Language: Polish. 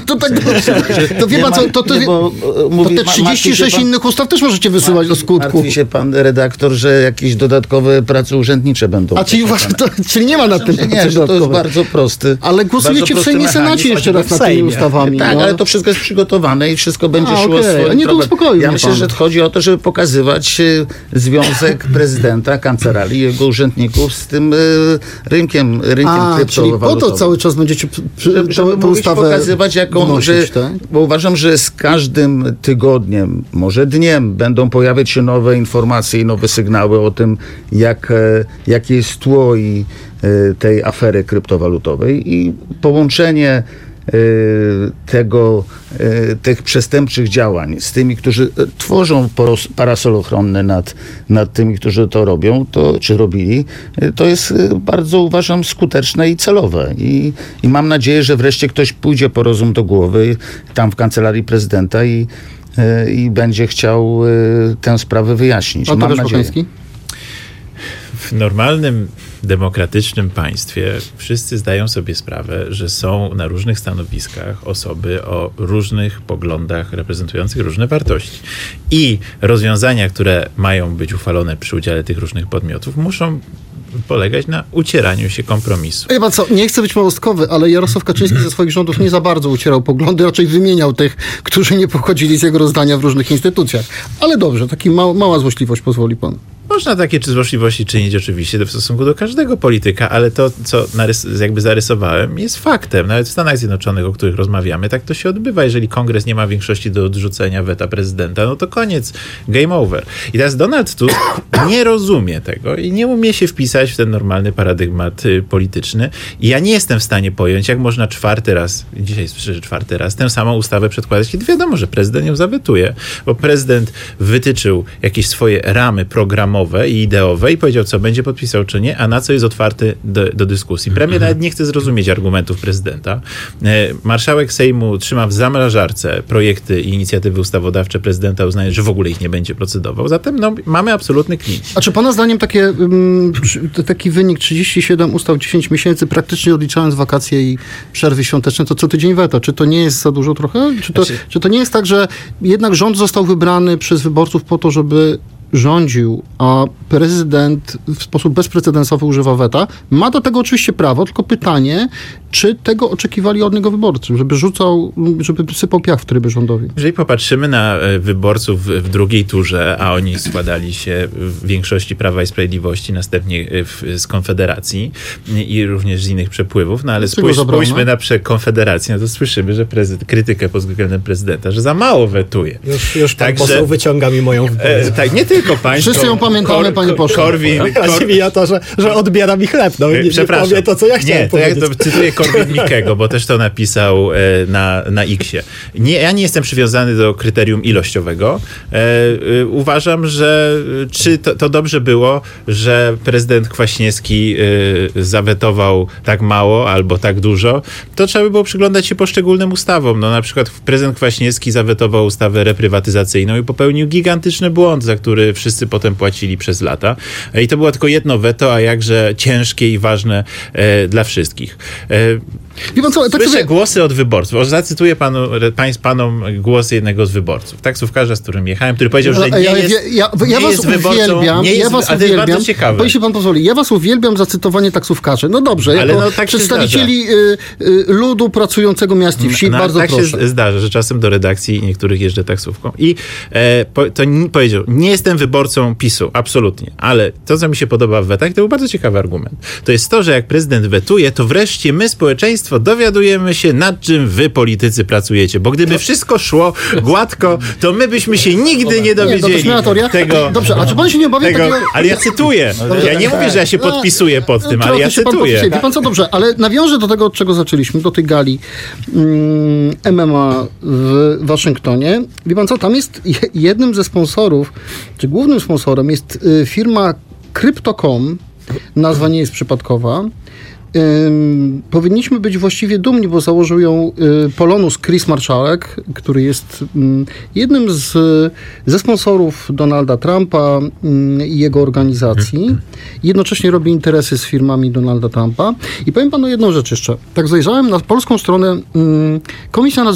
To tak to wie pan co, to te 36 innych ustaw też możecie wysyłać do skutku. Martwi się pan redaktor, że jakieś dodatkowe prace urzędnicze będą. A czyli właśnie, czyli nie ma nad tym nie, że to jest bardzo prosty. Ale głosujecie w Sejmie, Senacie jeszcze raz nad tymi ustawami. Tak, ale to wszystko jest przygotowane i wszystko będzie szło swoim nie, to uspokoił. Ja myślę, że chodzi o to, żeby pokazywać związek prezydenta, kancelarii, jego urzędników z tym rynkiem kryptowalutowym. Czyli po to cały czas będziecie żeby pokazywać, bo uważam, że z każdym tygodniem, może dniem będą pojawiać się nowe informacje i nowe sygnały o tym, jakie jest tło i tej afery kryptowalutowej i połączenie tych przestępczych działań z tymi, którzy tworzą parasol ochronny nad tymi, którzy to robią, czy robili, to jest bardzo, uważam, skuteczne i celowe. I mam nadzieję, że wreszcie ktoś pójdzie po rozum do głowy tam w Kancelarii Prezydenta i będzie chciał tę sprawę wyjaśnić. Mam nadzieję. W normalnym, demokratycznym państwie wszyscy zdają sobie sprawę, że są na różnych stanowiskach osoby o różnych poglądach reprezentujących różne wartości. I rozwiązania, które mają być uchwalone przy udziale tych różnych podmiotów, muszą polegać na ucieraniu się kompromisu. Wie pan co, nie chcę być małostkowy, ale Jarosław Kaczyński ze swoich rządów nie za bardzo ucierał poglądy, raczej wymieniał tych, którzy nie pochodzili z jego rozdania w różnych instytucjach. Ale dobrze, taki mała złośliwość, pozwoli pan. Można takie złośliwości czynić oczywiście w stosunku do każdego polityka, ale to, co jakby zarysowałem, jest faktem. Nawet w Stanach Zjednoczonych, o których rozmawiamy, tak to się odbywa. Jeżeli kongres nie ma większości do odrzucenia weta prezydenta, no to koniec, game over. I teraz Donald Tusk nie rozumie tego i nie umie się wpisać w ten normalny paradygmat polityczny. I ja nie jestem w stanie pojąć, jak można dzisiaj słyszę, że czwarty raz, tę samą ustawę przedkładać, kiedy wiadomo, że prezydent ją zawetuje, bo prezydent wytyczył jakieś swoje ramy programowe i ideowe i powiedział, co będzie podpisał, czy nie, a na co jest otwarty do dyskusji. Premier nawet nie chce zrozumieć argumentów prezydenta. Marszałek Sejmu trzyma w zamrażarce projekty i inicjatywy ustawodawcze prezydenta, uznając, że w ogóle ich nie będzie procedował. Zatem mamy absolutny klin. A czy pana zdaniem taki wynik 37 ustaw 10 miesięcy, praktycznie odliczając wakacje i przerwy świąteczne, to co tydzień weta? Czy to nie jest za dużo trochę? Czy to nie jest tak, że jednak rząd został wybrany przez wyborców po to, żeby rządził, a prezydent w sposób bezprecedensowy używa weta? Ma do tego oczywiście prawo, tylko pytanie, czy tego oczekiwali od niego wyborcy, żeby sypał piach w trybie rządowi? Jeżeli popatrzymy na wyborców w drugiej turze, a oni składali się w większości Prawa i Sprawiedliwości, następnie z Konfederacji i również z innych przepływów, no ale spójrzmy na Konfederację, no to słyszymy, że krytykę pod względem prezydenta, że za mało wetuje. Już pan poseł wyciąga mi moją wypowiedź. Tak, nie tylko państwo. Wszyscy ją pamiętamy, panie pośle. Chodzi mi o to, że odbiera mi chleb. No, nie powie to, co ja chciałem powiedzieć. Nie, to cytuję Korwin-Mikkego, bo też to napisał na X-ie. Ja nie jestem przywiązany do kryterium ilościowego. Uważam, że to dobrze było, że prezydent Kwaśniewski zawetował tak mało albo tak dużo. To trzeba by było przyglądać się poszczególnym ustawom. No, na przykład prezydent Kwaśniewski zawetował ustawę reprywatyzacyjną i popełnił gigantyczny błąd, za który wszyscy potem płacili przez lata. I to było tylko jedno weto, a jakże ciężkie i ważne dla wszystkich. Słyszę głosy od wyborców. Zacytuję panom głosy jednego z wyborców. Taksówkarza, z którym jechałem, który powiedział, że nie jest wyborcą. Ja was uwielbiam. Bo jeśli pan pozwoli, ja was uwielbiam za cytowanie taksówkarzy. No dobrze, ale jako przedstawicieli ludu pracującego miast i wsi, bardzo tak proszę. Się zdarza, że czasem do redakcji niektórych jeżdżę taksówką. I to powiedział, nie jestem wyborcą PiS-u, absolutnie. Ale to, co mi się podoba w wetach, to był bardzo ciekawy argument. To jest to, że jak prezydent wetuje, to wreszcie my, społeczeństwo, dowiadujemy się, nad czym wy, politycy, pracujecie. Bo gdyby wszystko szło gładko, to my byśmy się nigdy nie dowiedzieli tego. Dobrze, a czy pan się nie obawia takiego... Ale ja cytuję. Ja nie mówię, że ja się podpisuję pod tym, ale ja cytuję. Wie pan co, dobrze, ale nawiążę do tego, od czego zaczęliśmy, do tej gali MMA w Waszyngtonie. Wie pan co, tam jest jednym ze sponsorów, czy głównym sponsorem jest firma Crypto.com. Nazwa nie jest przypadkowa. Powinniśmy być właściwie dumni, bo założył ją Polonus Chris Marszałek, który jest jednym ze sponsorów Donalda Trumpa i jego organizacji. Jednocześnie robi interesy z firmami Donalda Trumpa. I powiem panu jedną rzecz jeszcze. Tak zajrzałem na polską stronę Komisja